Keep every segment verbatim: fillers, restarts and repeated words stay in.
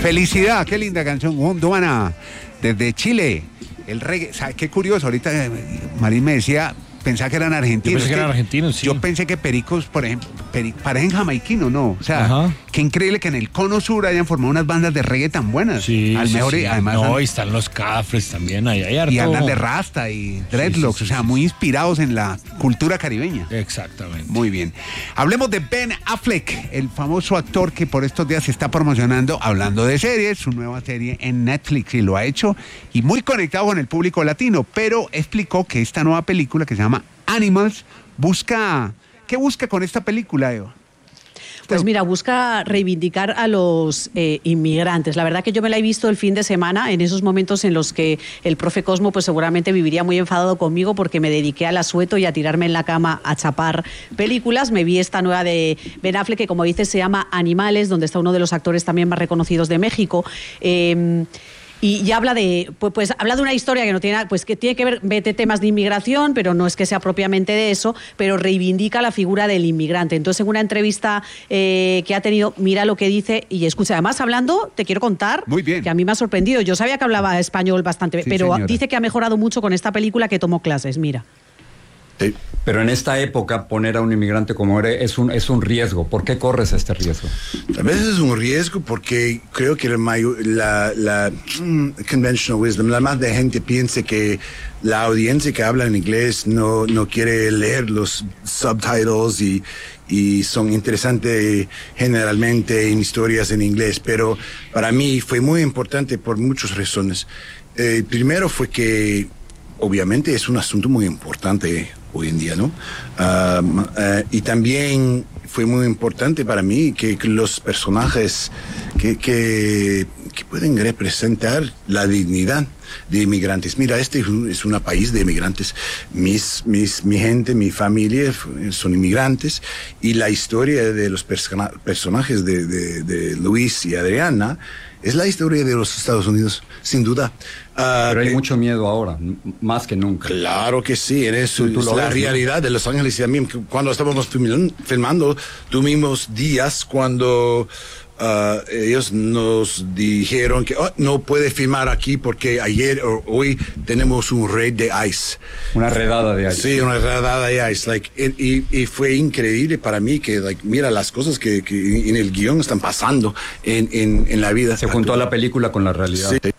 Felicidad, qué linda canción. Gondwana, desde Chile. El reggae, ¿sabes qué curioso? Ahorita Marín me decía, pensaba que eran argentinos. Yo pensé que eran argentinos, sí. Yo pensé que Pericos, por ejemplo, peri, parecen jamaiquinos, ¿no? O sea, ajá, qué increíble que en el Cono Sur hayan formado unas bandas de reggae tan buenas. Sí, Al sí, mejor, sí. Además, no, han, y están los Cafres también, ahí hay harto. Y andan de rasta y dreadlocks, sí, sí, sí, o sea, sí, muy inspirados en la cultura caribeña. Exactamente. Muy bien. Hablemos de Ben Affleck, el famoso actor que por estos días se está promocionando, hablando de series, su nueva serie en Netflix, y lo ha hecho, y muy conectado con el público latino, pero explicó que esta nueva película que se llama Animals busca... ¿Qué busca con esta película, Eva? Pues mira, busca reivindicar a los eh, inmigrantes. La verdad que yo me la he visto el fin de semana, en esos momentos en los que el profe Cosmo pues seguramente viviría muy enfadado conmigo porque me dediqué al asueto y a tirarme en la cama a chapar películas. Me vi esta nueva de Ben Affleck que, como dices, se llama Animales, donde está uno de los actores también más reconocidos de México. Eh, Y ya habla de, pues, pues habla de una historia que no tiene, pues que tiene que ver, vete temas de inmigración, pero no es que sea propiamente de eso, pero reivindica la figura del inmigrante. Entonces, en una entrevista eh, que ha tenido, mira lo que dice y escucha. Además, hablando, te quiero contar Muy bien. que a mí me ha sorprendido. Yo sabía que hablaba español bastante, sí, pero señora, dice que ha mejorado mucho con esta película, que tomó clases. Mira. Sí, pero en esta época poner a un inmigrante como eres es un, es un riesgo. ¿Por qué corres este riesgo? A veces es un riesgo porque creo que la, la, la mm, conventional wisdom, la más de gente piensa que la audiencia que habla en inglés no, no quiere leer los subtitles y, y son interesantes generalmente en historias en inglés, pero para mí fue muy importante por muchas razones. Eh, primero fue que obviamente es un asunto muy importante hoy en día, ¿no? Uh, uh, y también fue muy importante para mí que, que los personajes que, que, que pueden representar la dignidad de inmigrantes. Mira, este es un, es un país de inmigrantes. Mis, mis, mi gente, mi familia son inmigrantes y la historia de los persona, personajes de, de, de Luis y Adriana es la historia de los Estados Unidos, sin duda. Uh, Pero hay eh, mucho miedo ahora, más que nunca. Claro que sí, en eso tú, tú es la ves, realidad, ¿no?, de Los Ángeles. Y a mí, cuando estábamos filmando, tuvimos días cuando uh, ellos nos dijeron que oh, no puede filmar aquí porque ayer o hoy tenemos un raid de ICE. Una redada de ICE. Sí, una redada de ICE. Like, y, y fue increíble para mí que, like, mira las cosas que, que en el guión están pasando en, en, en la vida. Se juntó a la película con la realidad. Sí.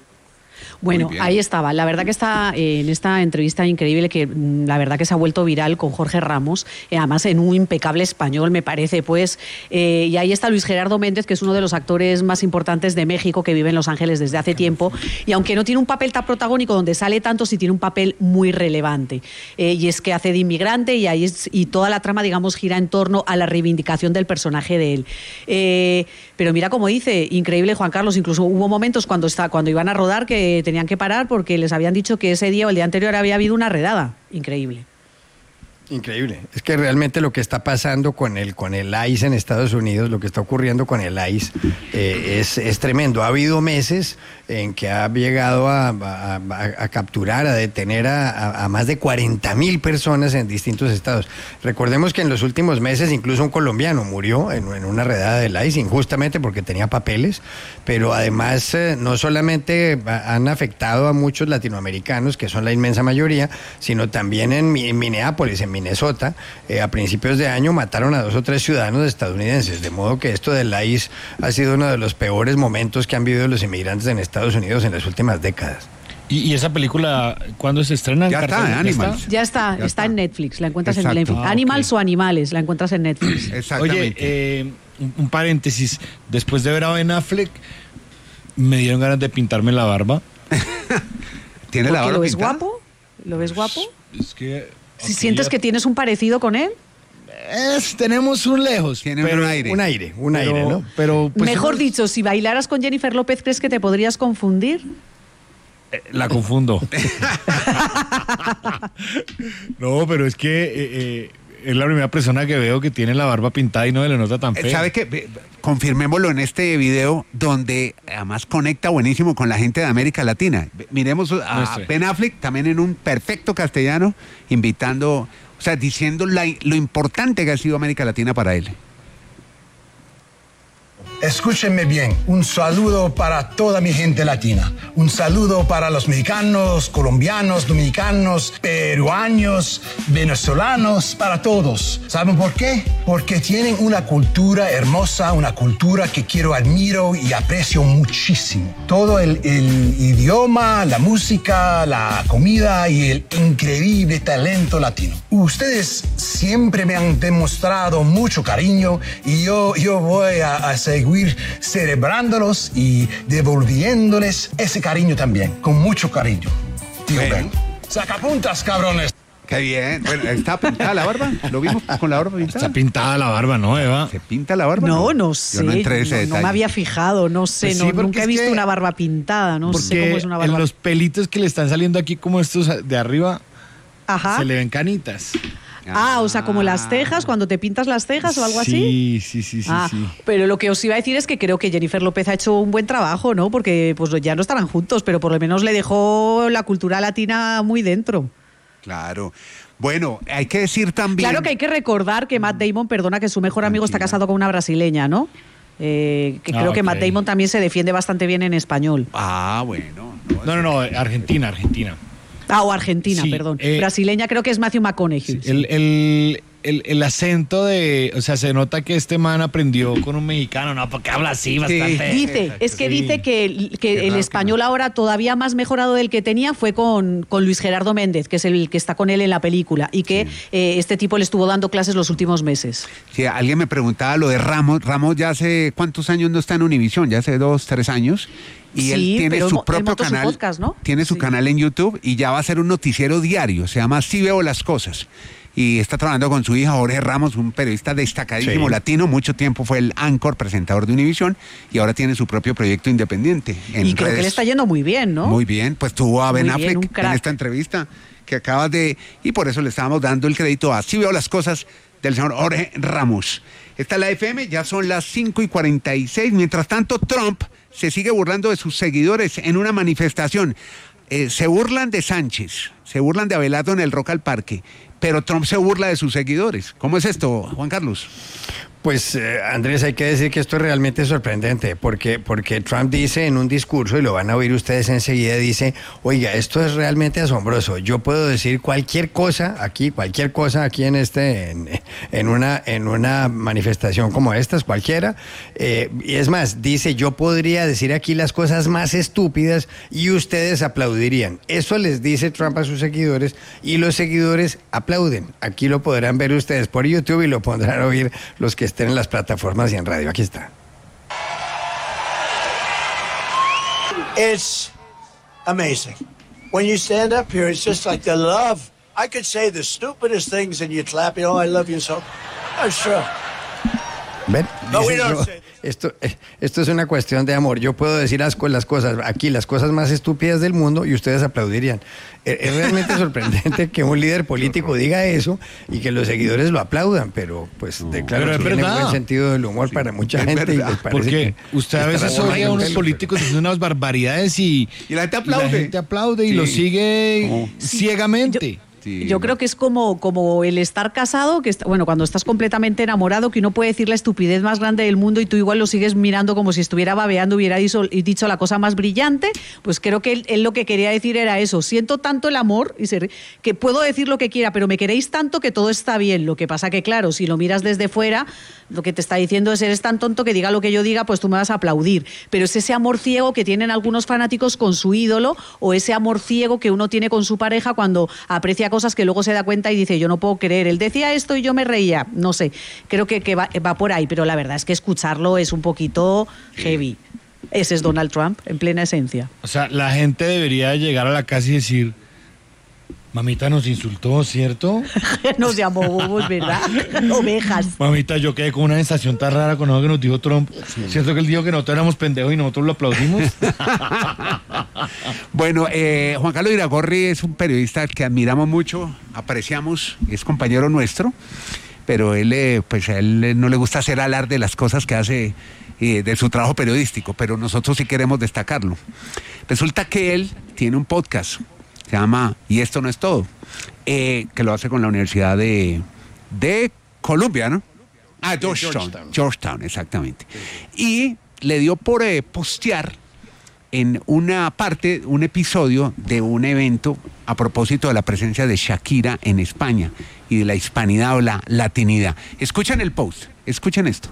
Bueno, ahí estaba. La verdad que está eh, en esta entrevista increíble que mm, la verdad que se ha vuelto viral con Jorge Ramos, eh, además en un impecable español, me parece, pues. Eh, y ahí está Luis Gerardo Méndez, que es uno de los actores más importantes de México, que vive en Los Ángeles desde hace tiempo. Y aunque no tiene un papel tan protagónico donde sale tanto, sí tiene un papel muy relevante. Eh, y es que hace de inmigrante y ahí es, y toda la trama, digamos, gira en torno a la reivindicación del personaje de él. Eh, pero mira cómo dice, increíble, Juan Carlos, incluso hubo momentos cuando, está, cuando iban a rodar que tenían que parar porque les habían dicho que ese día o el día anterior había habido una redada. Increíble. Increíble. Es que realmente lo que está pasando con el, con el ICE en Estados Unidos, lo que está ocurriendo con el ICE, eh, es, es tremendo. Ha habido meses en que ha llegado a, a, a, a capturar, a detener a, a, a más de cuarenta mil personas en distintos estados. Recordemos que en los últimos meses incluso un colombiano murió en, en una redada del ICE, injustamente porque tenía papeles, pero además eh, no solamente han afectado a muchos latinoamericanos, que son la inmensa mayoría, sino también en, en Minneapolis, en Minnesota, eh, a principios de año mataron a dos o tres ciudadanos estadounidenses, de modo que esto del ICE ha sido uno de los peores momentos que han vivido los inmigrantes en Estados Unidos en las últimas décadas. ¿Y, y esa película cuándo se estrena? Ya está, Animals. Ya está, Ya está, está en Netflix, la encuentras Exacto. en Netflix. Ah, Animals okay. o Animales, la encuentras en Netflix. Exactamente. Oye, eh, un, un paréntesis, después de ver a Ben Affleck, me dieron ganas de pintarme la barba. ¿Tiene ¿Por la qué? barba ¿Lo ves pintada? guapo? ¿Lo ves guapo? Es que... Si sientes que tienes un parecido con él. Es, tenemos un lejos. Tiene pero, un aire. Un aire, un pero, aire, ¿no? Pero, pues, Mejor unos- dicho, si bailaras con Jennifer López, ¿crees que te podrías confundir? eh, la confundo. No, pero es que... eh, eh, es la primera persona que veo que tiene la barba pintada y no se le nota tan fea. ¿Sabe qué? Confirmémoslo en este video donde además conecta buenísimo con la gente de América Latina. Miremos a Muestre. Ben Affleck también en un perfecto castellano, invitando, o sea, diciendo la, lo importante que ha sido América Latina para él. Escúchenme bien, un saludo para toda mi gente latina, un saludo para los mexicanos, colombianos, dominicanos, peruanos, venezolanos, para todos. ¿Saben por qué? Porque tienen una cultura hermosa, una cultura que quiero, admiro y aprecio muchísimo. Todo el, el idioma, la música, la comida y el increíble talento latino. Ustedes siempre me han demostrado mucho cariño y yo, yo voy a, a seguir celebrándolos y devolviéndoles ese cariño también, con mucho cariño. Tío Ben, sacapuntas, cabrones. Qué bien. Bueno, ¿está pintada la barba? ¿Lo vimos con la barba pintada? Está pintada la barba, ¿no, Eva? ¿Se pinta la barba? No, no sé. Yo no entré ese no, detalle. no me había fijado, no sé. Pues sí, no, nunca he visto que, una barba pintada, no sé cómo es una barba. En los pelitos que le están saliendo aquí como estos de arriba, Ajá. se le ven canitas. Ah, o sea, como las cejas, cuando te pintas las cejas o algo así. Sí, sí, sí, sí, ah, sí. Pero lo que os iba a decir es que creo que Jennifer López ha hecho un buen trabajo, ¿no? Porque pues ya no estarán juntos, pero por lo menos le dejó la cultura latina muy dentro. Claro. Bueno, hay que decir también... Claro que hay que recordar que Matt Damon, perdona, que su mejor amigo está casado con una brasileña, ¿no? Eh, que Ah, creo que ok. Matt Damon también se defiende bastante bien en español. Ah, bueno. No, no, no, Argentina, Argentina. Ah, o argentina, Sí, perdón. eh, Brasileña creo que es Matthew McConaughey. Sí, el, el, el, el acento de... O sea, se nota que este man aprendió con un mexicano, ¿no? Porque habla así bastante. Dice, es que Sí. dice que, que el raro español ahora todavía más mejorado del que tenía fue con, con Luis Gerardo Méndez, que es el que está con él en la película, y que eh, este tipo le estuvo dando clases los últimos meses. Sí, alguien me preguntaba lo de Ramos. Ramos ya hace cuántos años no está en Univisión, ya hace dos, tres años. Y Sí, él tiene pero su él propio montó su canal. podcast, ¿no? Tiene su Sí. canal en YouTube y ya va a ser un noticiero diario. Se llama Así Veo las Cosas. Y está trabajando con su hija Jorge Ramos, un periodista destacadísimo Sí. latino. Mucho tiempo fue el anchor, presentador de Univisión. Y ahora tiene su propio proyecto independiente. En Y creo que redes. le está yendo muy bien, ¿no? Muy bien, pues tuvo a Ben Muy bien, Affleck un crack. en esta entrevista que acabas de... Y por eso le estábamos dando el crédito a Así Veo las Cosas del señor Jorge Ramos. Esta es la F M, ya son las cinco y cuarenta y seis. Mientras tanto, Trump se sigue burlando de sus seguidores en una manifestación. Eh, se burlan de Sánchez, se burlan de Abelardo en el Rock al Parque, pero Trump se burla de sus seguidores. ¿Cómo es esto, Juan Carlos? Pues eh, Andrés, hay que decir que esto es realmente sorprendente, porque, porque Trump dice en un discurso, y lo van a oír ustedes enseguida, dice, oiga, esto es realmente asombroso, yo puedo decir cualquier cosa aquí, cualquier cosa aquí en este, en, en una, en una manifestación como estas, cualquiera, eh, y es más, dice, yo podría decir aquí las cosas más estúpidas y ustedes aplaudirían. Eso les dice Trump a sus seguidores, y los seguidores aplauden. Aquí lo podrán ver ustedes por YouTube y lo podrán oír los que estén en las plataformas y en radio. Aquí está. It's amazing. When you stand up here, it's just like the love. I could say the stupidest things and you'd clap, you know, I love you so. That's true. ¿Ven? No, Dice we don't yo, say- esto, eh, esto es una cuestión de amor. Yo puedo decir las, co- las cosas aquí, las cosas más estúpidas del mundo, y ustedes aplaudirían. Es, es realmente sorprendente que un líder político diga eso y que los seguidores lo aplaudan, pero pues de, claro, Pero es tiene verdad. buen sentido del humor para mucha es gente. Y verdad. les parece Porque que usted a está veces bueno, oye a ¿no? unos Pero- políticos diciendo unas barbaridades y, Y la gente y aplaude. la gente aplaude y Sí. lo sigue Como- ciegamente. Sí, Yo no. creo que es como, como el estar casado, que está- bueno, cuando estás completamente enamorado, que uno puede decir la estupidez más grande del mundo y tú igual lo sigues mirando como si estuviera babeando, hubiera dicho, y dicho la cosa más brillante. Pues creo que él, él lo que quería decir era eso. Siento tanto el amor y se- que puedo decir lo que quiera, pero me queréis tanto que todo está bien. Lo que pasa que, claro, si lo miras desde fuera, lo que te está diciendo es, eres tan tonto que diga lo que yo diga, pues tú me vas a aplaudir. Pero es ese amor ciego que tienen algunos fanáticos con su ídolo, o ese amor ciego que uno tiene con su pareja cuando aprecia cosas que luego se da cuenta y dice, yo no puedo creer, él decía esto y yo me reía. No sé, creo que, que va, va por ahí, pero la verdad es que escucharlo es un poquito heavy. Ese es Donald Trump en plena esencia. O sea, la gente debería llegar a la casa y decir, mamita nos insultó, ¿cierto? Nos llamó bobos, ¿verdad? Ovejas. Mamita, yo quedé con una sensación tan rara con lo que nos dijo Trump. ¿Cierto que él dijo que nosotros éramos pendejos y nosotros lo aplaudimos? Bueno, eh, Juan Carlos Iragorri es un periodista al que admiramos mucho, apreciamos, es compañero nuestro, pero él, eh, pues a él eh, no le gusta hacer alarde de las cosas que hace, eh, de su trabajo periodístico, pero nosotros sí queremos destacarlo. Resulta que él tiene un podcast, se llama Y esto no es todo, eh, que lo hace con la Universidad de, de Columbia, ¿no? Ah, Georgetown. Georgetown. Georgetown, exactamente. Y le dio por eh, postear en una parte, un episodio de un evento a propósito de la presencia de Shakira en España y de la hispanidad o la latinidad. Escuchen el post, escuchen esto.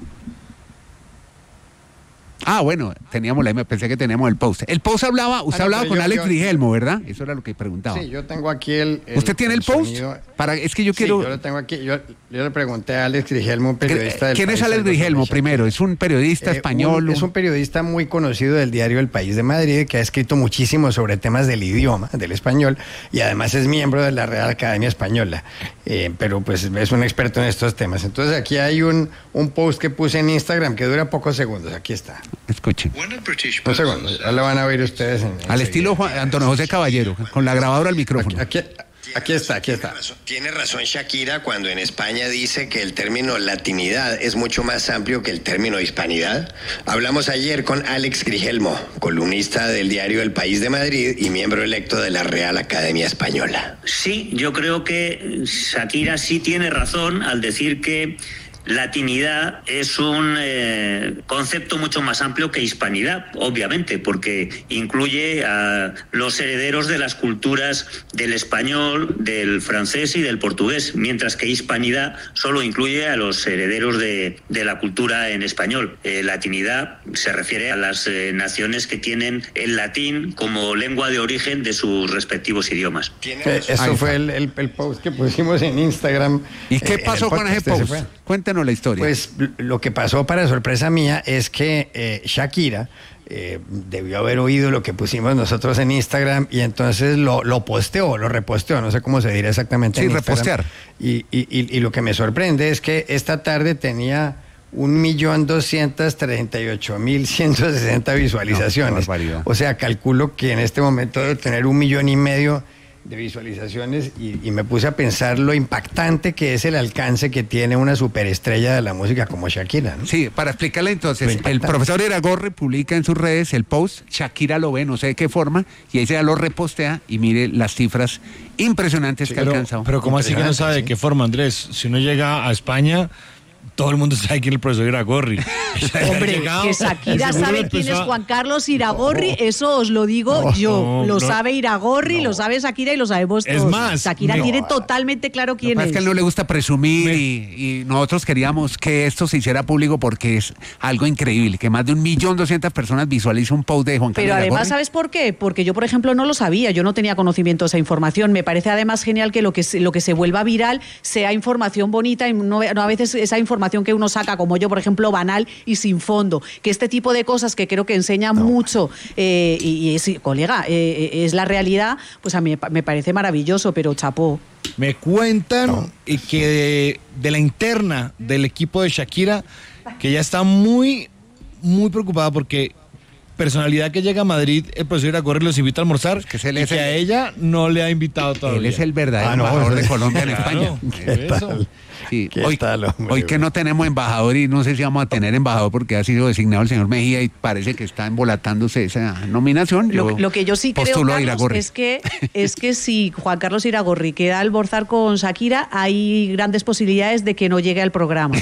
Ah, bueno, teníamos la, me pensé que teníamos el post. El post hablaba, usted Ah, no, hablaba pero con yo- Alex yo- Grigelmo, ¿verdad? Eso era lo que preguntaba. Sí, yo tengo aquí el... el- ¿Usted tiene el, post? sonido. Para, es que yo quiero... Sí, yo lo tengo aquí. Yo, yo le pregunté a Alex Grigelmo, un periodista del ¿Quién es País, Alex algo sobre Grigelmo Shakira. primero? ¿Es un periodista Eh, español? un- es un periodista muy conocido del diario El País de Madrid, que ha escrito muchísimo sobre temas del idioma, del español, y además es miembro de la Real Academia Española, eh, pero pues es un experto en estos temas. Entonces aquí hay un, un post que puse en Instagram que dura pocos segundos. Aquí está. Escuchen. Un segundo, ya lo van a oír ustedes. En, Al enseguida. estilo Juan- Antonio José Caballero, con la grabadora al micrófono. Aquí, aquí está, aquí está. Tiene razón, tiene razón Shakira cuando en España dice que el término latinidad es mucho más amplio que el término hispanidad. Hablamos ayer con Alex Grigelmo, columnista del diario El País de Madrid y miembro electo de la Real Academia Española. Sí, yo creo que Shakira sí tiene razón al decir que latinidad es un eh, concepto mucho más amplio que hispanidad, obviamente, porque incluye a los herederos de las culturas del español, del francés y del portugués, mientras que hispanidad solo incluye a los herederos de, de la cultura en español. Eh, latinidad se refiere a las eh, naciones que tienen el latín como lengua de origen de sus respectivos idiomas. Eh, eso fue el, el- el post que pusimos en Instagram. ¿Y qué eh, en pasó el con ese podcast, ese post? fue. Cuéntanos la historia. Pues lo que pasó, para sorpresa mía, es que eh, Shakira eh, debió haber oído lo que pusimos nosotros en Instagram y entonces lo, lo posteó, lo reposteó, no sé cómo se dirá exactamente. Sí, en Instagram. repostear. Y, y, y, y lo que me sorprende es que esta tarde tenía un millón doscientos treinta y ocho mil ciento sesenta visualizaciones. No, qué barbaridad. O sea, calculo que en este momento debe tener un millón y medio de visualizaciones y, y me puse a pensar lo impactante que es el alcance que tiene una superestrella de la música como Shakira, ¿no? Sí, para explicarle Lo entonces, el impactante. profesor Iragorri publica en sus redes el post, Shakira lo ve, no sé de qué forma, y ahí se ya lo repostea y mire las cifras impresionantes que ha Pero, alcanzado. pero ¿cómo así que no Impresionante, sabe de sí. qué forma, Andrés? Si uno llega a España, todo el mundo sabe quién es el profesor Iragorri. Hombre, Llegado, que Shakira seguro sabe empezó quién es a- Juan Carlos Iragorri, eso os lo digo No, yo. no, lo no. sabe Iragorri, lo sabe Shakira y lo sabemos Es todos. más, Shakira no. tiene totalmente claro Lo que quién pasa es. es que a él no le gusta presumir Me- y, y nosotros queríamos que esto se hiciera público porque es algo increíble, que más de un millón doscientas personas visualicen un post de Juan Carlos Pero además, Iragorri. ¿sabes por qué? Porque yo, por ejemplo, no lo sabía, yo no tenía conocimiento de esa información. Me parece además genial que lo que se, lo que se vuelva viral sea información bonita y no, no a veces esa información que uno saca, como yo, por ejemplo, banal y sin fondo. Que este tipo de cosas que creo que enseñan mucho eh, y, y es, colega, eh, es la realidad, pues a mí me parece maravilloso, pero chapó. Me cuentan eh, que de, de la interna del equipo de Shakira, que ya está muy, muy preocupada porque personalidad que llega a Madrid, el profesor Iragorri los invita a almorzar que él y es que el- a ella no le ha invitado todavía. Él es el verdadero Ah, no, embajador ese- de Colombia en Claro, España. ¿qué eso? Sí, ¿Qué hoy, tal, hombre? hoy que no tenemos embajador y no sé si vamos a tener embajador porque ha sido designado el señor Mejía y parece que está embolatándose esa nominación. Lo, Yo lo que yo sí creo, postulo a Carlos, Iragorri. es que, es que si Juan Carlos Iragorri queda a almorzar con Shakira, hay grandes posibilidades de que no llegue al programa.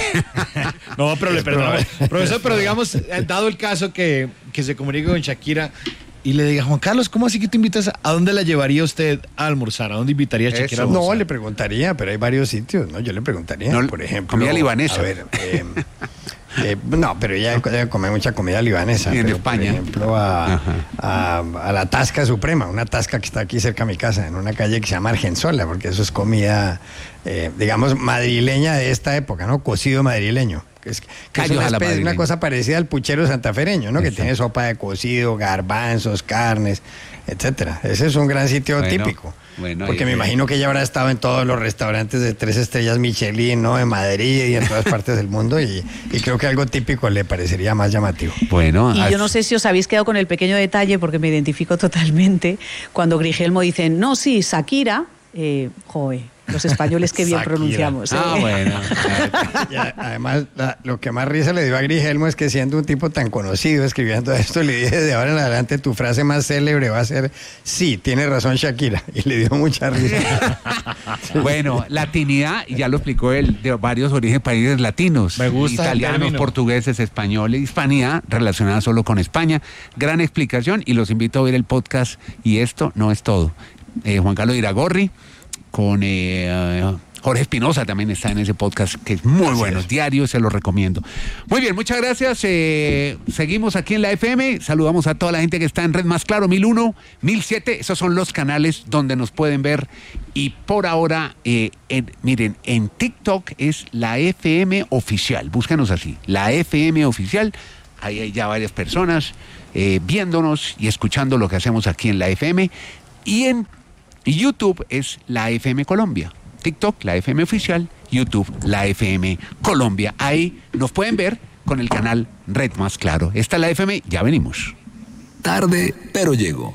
No, pero le perdonamos. Profesor, pero digamos, eh, dado el caso que, que se comunique con Shakira y le diga, Juan Carlos, ¿cómo así que tú invitas? A, ¿a dónde la llevaría usted a almorzar? ¿A dónde invitaría a Shakira Eso. a almorzar? No, le preguntaría, pero hay varios sitios, ¿no? Yo le preguntaría, No, por ejemplo. comida libanesa. A ver, eh, eh, no, pero ella debe comer mucha comida libanesa. Y en pero, España. Por ejemplo, a, Ajá. a, a la Tasca Suprema, una tasca que está aquí cerca de mi casa, en una calle que se llama Argensola, porque eso es comida, eh, digamos, madrileña de esta época, ¿no? Cocido madrileño. Que es, que es Callos una, a la especie- una madrileña. cosa parecida al puchero santafereño, ¿no? Que Exacto. tiene sopa de cocido, garbanzos, carnes, etcétera. Ese es un gran sitio Bueno, típico. bueno, porque y- me imagino que ella habrá estado en todos los restaurantes de tres estrellas Michelin, ¿no? En Madrid y en todas partes del mundo y, y creo que algo típico le parecería más llamativo. Bueno, Y as- yo no sé si os habéis quedado con el pequeño detalle, porque me identifico totalmente, cuando Grigelmo dice, no, sí, Shakira, eh, joe, Los españoles que bien Shakira. pronunciamos. ¿eh? Ah, bueno. Y a- además, la- lo que más risa le dio a Grigelmo es que siendo un tipo tan conocido escribiendo esto, le dije de ahora en adelante tu frase más célebre va a ser sí, tiene razón Shakira. Y le dio mucha risa. Bueno, latinidad, y ya lo explicó él, de varios orígenes países latinos. Me gusta el Italianos, término. portugueses, españoles, hispanidad relacionada solo con España. Gran explicación y los invito a ver el podcast. Y esto no es todo. Eh, Juan Carlos Iragorri con eh, Jorge Espinosa también está en ese podcast que es muy bueno, diario, se lo recomiendo. Muy bien, muchas gracias. Eh, seguimos aquí en la F M. Saludamos a toda la gente que está en Red Más Claro, mil uno, mil siete. Esos son los canales donde nos pueden ver. Y por ahora, eh, en- miren, en TikTok es la F M Oficial. Búscanos así, la F M Oficial. Ahí hay ya varias personas eh, viéndonos y escuchando lo que hacemos aquí en la F M. Y en YouTube es la F M Colombia. TikTok, la F M Oficial. YouTube, la F M Colombia. Ahí nos pueden ver con el canal Red Más Claro. Esta es la F M, ya venimos. Tarde, pero llego.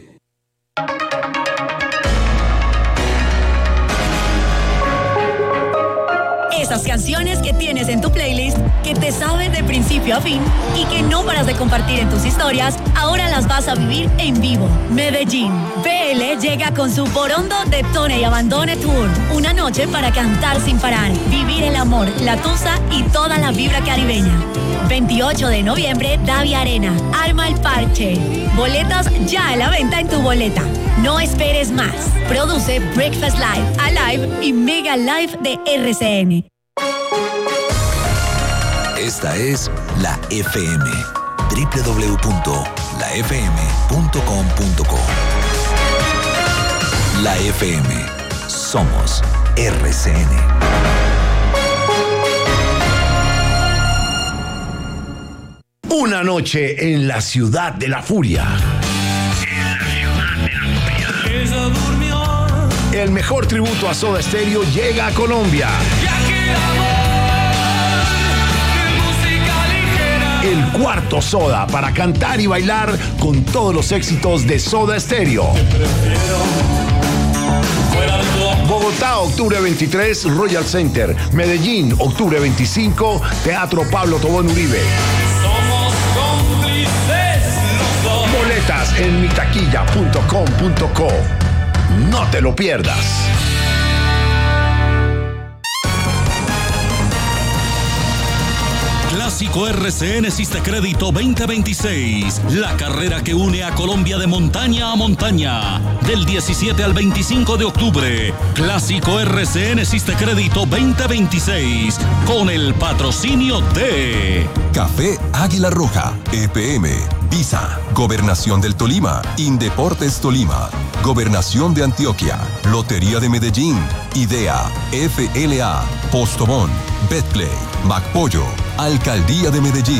Esas canciones que tienes en tu playlist, que te saben de principio a fin y que no paras de compartir en tus historias, ahora las vas a vivir en vivo. Medellín. B L llega con su Porondo Detone y Abandone Tour. Una noche para cantar sin parar, vivir el amor, la tusa y toda la vibra caribeña. veintiocho de noviembre, Davia Arena. Arma el parche. Boletas ya a la venta en tu boleta. No esperes más. Produce Breakfast Live, Alive y Mega Live de R C N. Esta es la F M. doble u doble u doble u punto la f m punto com punto co. La F M. Somos R C N. Una noche en la ciudad de la furia. El mejor tributo a Soda Stereo llega a Colombia. El cuarto Soda para cantar y bailar con todos los éxitos de Soda Stereo. Bogotá, octubre veintitrés, Royal Center. Medellín, octubre veinticinco, Teatro Pablo Tobón Uribe. Somos cómplices los dos. Boletas en mitaquilla punto com punto co. No te lo pierdas. Clásico R C N Sistecrédito veinte veintiséis, la carrera que une a Colombia de montaña a montaña, del diecisiete al veinticinco de octubre. Clásico R C N Sistecrédito veinte veintiséis, con el patrocinio de Café Águila Roja, E P M, Visa, Gobernación del Tolima, Indeportes Tolima, Gobernación de Antioquia, Lotería de Medellín, Idea, F L A, Postobón, Betplay, MacPollo, Alcaldía de Medellín.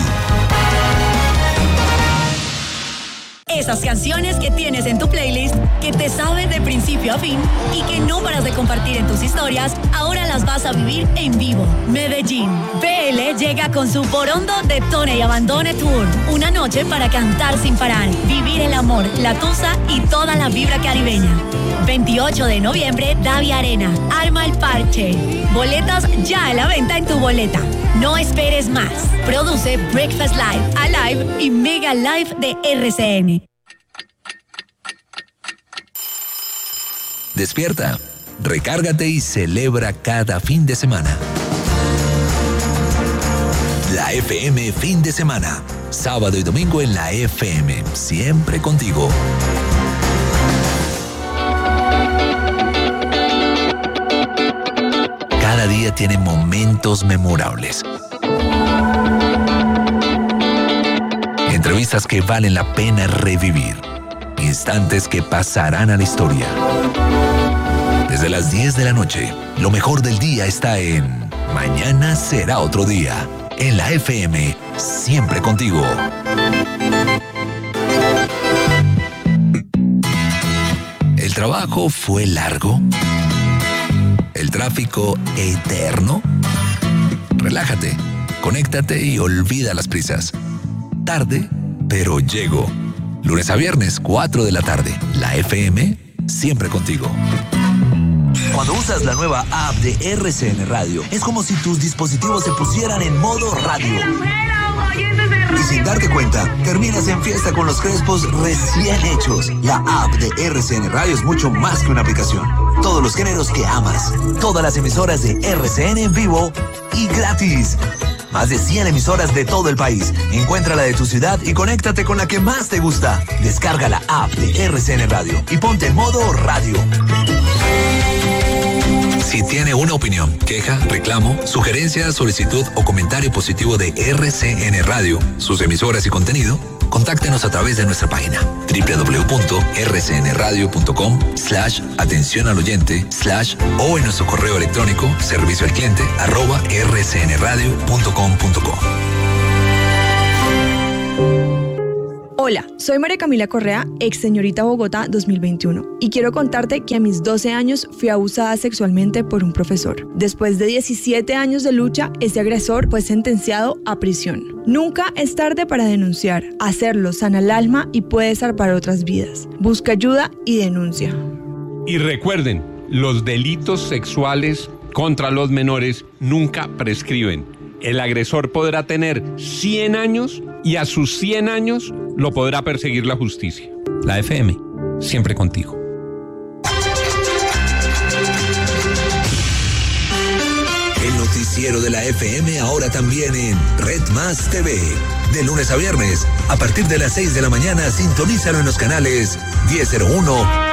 Esas canciones que tienes en tu playlist, que te saben de principio a fin y que no paras de compartir en tus historias, ahora las vas a vivir en vivo. Medellín. B L llega con su Porondo Detone y Abandone Tour. Una noche para cantar sin parar, vivir el amor, la tusa y toda la vibra caribeña. veintiocho de noviembre, Davia Arena. Arma el parche. Boletas ya a la venta en tu boleta. No esperes más. Produce Breakfast Live, Alive y Mega Live de R C N. Despierta, recárgate y celebra cada fin de semana. La F M fin de semana, sábado y domingo en la F M, siempre contigo. Cada día tiene momentos memorables. Entrevistas que valen la pena revivir. Instantes que pasarán a la historia. Desde las diez de la noche, lo mejor del día está en Mañana será otro día. En la F M, siempre contigo. ¿El trabajo fue largo? ¿El tráfico eterno? Relájate, conéctate y olvida las prisas. Tarde, pero llego. Lunes a viernes, cuatro de la tarde. La F M, siempre contigo. Cuando usas la nueva app de R C N Radio, es como si tus dispositivos se pusieran en modo radio. Y sin darte cuenta, terminas en fiesta con los crespos recién hechos. La app de R C N Radio es mucho más que una aplicación. Todos los géneros que amas, todas las emisoras de R C N en vivo y gratis. Más de cien emisoras de todo el país. Encuentra la de tu ciudad y conéctate con la que más te gusta. Descarga la app de R C N Radio y ponte en modo radio. Si tiene una opinión, queja, reclamo, sugerencia, solicitud o comentario positivo de R C N Radio, sus emisoras y contenido, contáctenos a través de nuestra página doble u doble u doble u punto r c n radio punto com slash atención al oyente slash o en nuestro correo electrónico servicio al cliente arroba r c n radio punto com punto co. Hola, soy María Camila Correa, ex señorita Bogotá dos mil veintiuno, y quiero contarte que a mis doce años fui abusada sexualmente por un profesor. Después de diecisiete años de lucha, ese agresor fue sentenciado a prisión. Nunca es tarde para denunciar. Hacerlo sana el alma y puede salvar otras vidas. Busca ayuda y denuncia. Y recuerden, los delitos sexuales contra los menores nunca prescriben. El agresor podrá tener cien años y a sus cien años lo podrá perseguir la justicia. La F M, siempre contigo. El noticiero de la F M ahora también en Red Más T V. De lunes a viernes, a partir de las seis de la mañana, sintonízalo en los canales diez cero uno